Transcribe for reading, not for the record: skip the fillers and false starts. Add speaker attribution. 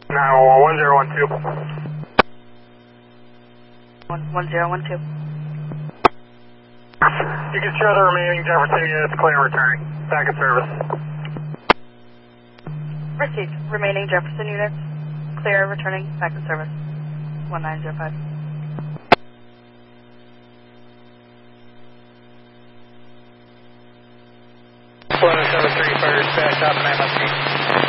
Speaker 1: 911 1012.
Speaker 2: 1012.
Speaker 1: You can show the remaining Jefferson units clear returning. Back in service.
Speaker 2: Received. Remaining Jefferson units clear, returning, back in service. 1905.
Speaker 1: 1173 first, back up 913.